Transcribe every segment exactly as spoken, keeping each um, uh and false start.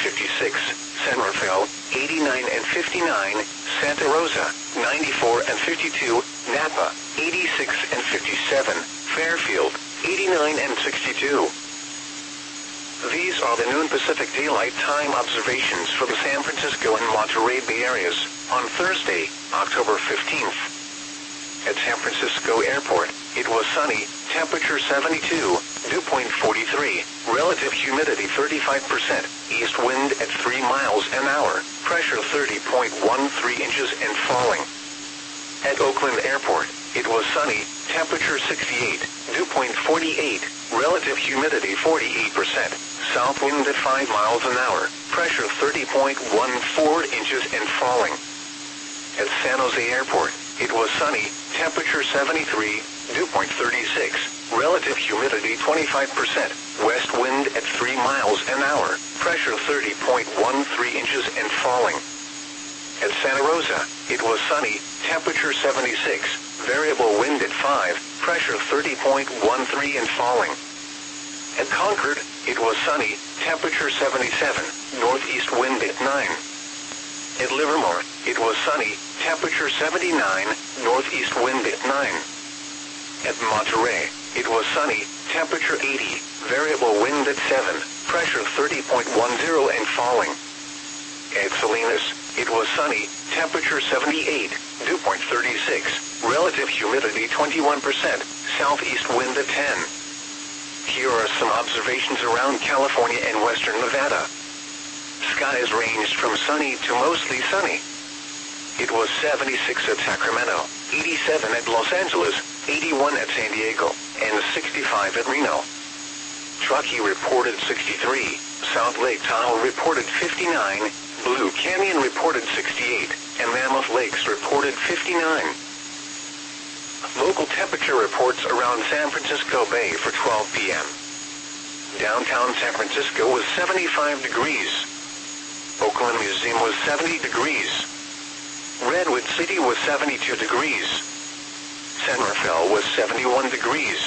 fifty-six, San Rafael, eighty-nine and fifty-nine, Santa Rosa, ninety-four and fifty-two, Napa, eighty-six and fifty-seven, Fairfield, eighty-nine and sixty-two. These are the noon Pacific Daylight Time observations for the San Francisco and Monterey Bay areas on Thursday, October fifteenth. At San Francisco Airport, it was sunny, temperature seventy-two, dew point forty-three, relative humidity thirty-five percent, east wind at three miles an hour, pressure thirty point one three inches and falling. At Oakland Airport, it was sunny, temperature sixty-eight, dew point forty-eight, relative humidity forty-eight percent, south wind at five miles an hour, pressure thirty point one four inches and falling. At San Jose Airport, it was sunny, temperature seventy-three, dew point thirty-six, relative humidity twenty-five percent, west wind at three miles an hour, pressure thirty point one three inches and falling. At Santa Rosa, it was sunny, temperature seventy-six, variable wind at five, pressure thirty point one three and falling. At Concord, it was sunny, temperature seventy-seven, northeast wind at nine. At Livermore, it was sunny, temperature seventy-nine, northeast wind at nine. At Monterey, it was sunny, temperature eighty, variable wind at seven, pressure thirty point one zero and falling. At Salinas, it was sunny, temperature seventy-eight, dew point thirty-six, relative humidity twenty-one percent, southeast wind at ten. Here are some observations around California and western Nevada. Skies ranged from sunny to mostly sunny. It was seventy-six at Sacramento, eighty-seven at Los Angeles, eighty-one at San Diego, and sixty-five at Reno. Truckee reported sixty-three, South Lake Tahoe reported fifty-nine, Blue Canyon reported sixty-eight, and Mammoth Lakes reported fifty-nine. Local temperature reports around San Francisco Bay for twelve p m Downtown San Francisco was seventy-five degrees. Oakland Museum was seventy degrees. Redwood City was seventy-two degrees. San Rafael was seventy-one degrees.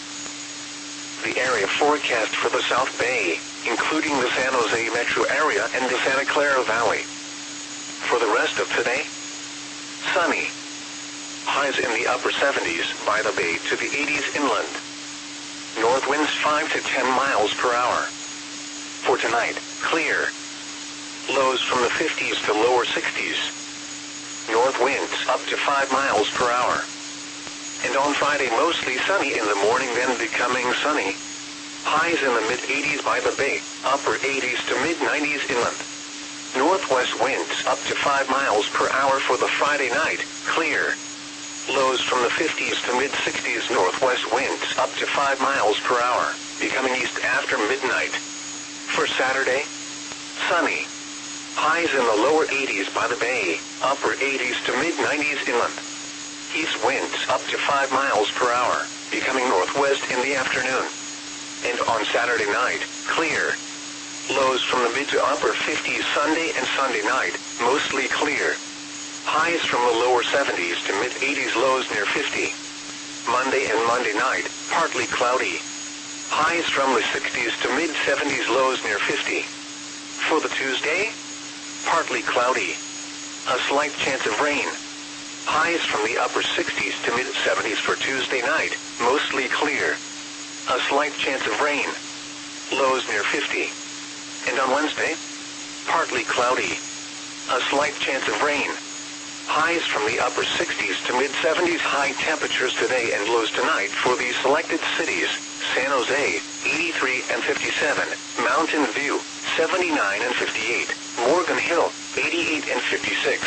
The area forecast for the South Bay, including the San Jose metro area and the Santa Clara Valley. For the rest of today, sunny. Highs in the upper seventies by the bay to the eighties inland. North winds five to ten miles per hour. For tonight, clear. Lows from the fifties to lower sixties. North winds up to five miles per hour. And on Friday, mostly sunny in the morning, then becoming sunny. Highs in the mid-eighties by the bay, upper eighties to mid-nineties inland. Northwest winds up to five miles per hour for the Friday night, clear. Lows from the fifties to mid-sixties, northwest winds up to five miles per hour, becoming east after midnight. For Saturday, sunny. Highs in the lower eighties by the bay, upper eighties to mid-nineties inland. East winds up to five miles per hour, becoming northwest in the afternoon. And on Saturday night, clear. Lows from the mid to upper fifties Sunday and Sunday night, mostly clear. Highs from the lower seventies to mid-eighties, lows near fifty. Monday and Monday night, partly cloudy. Highs from the sixties to mid-seventies, lows near fifty. For the Tuesday, partly cloudy. A slight chance of rain. Highs from the upper sixties to mid-seventies for Tuesday night, mostly clear. A slight chance of rain. Lows near fifty. And on Wednesday, partly cloudy. A slight chance of rain. Highs from the upper sixties to mid-seventies, high temperatures today and lows tonight for these selected cities: San Jose, eighty-three and fifty-seven, Mountain View, seventy-nine and fifty-eight, Morgan Hill, eighty-eight and fifty-six.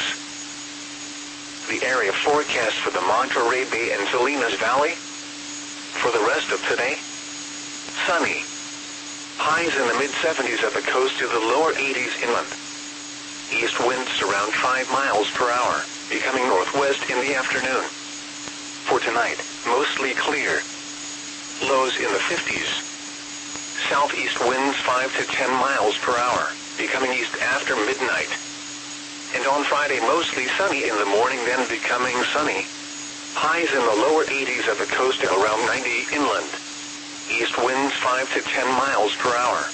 The area forecast for the Monterey Bay and Salinas Valley. For the rest of today, sunny. Highs in the mid-seventies at the coast to the lower eighties inland. East winds around five miles per hour, becoming northwest in the afternoon. For tonight, mostly clear. Lows in the fifties. Southeast winds five to ten miles per hour, becoming east after midnight. And on Friday, mostly sunny in the morning, then becoming sunny. Highs in the lower eighties at the coast and around ninety inland. East winds five to ten miles per hour.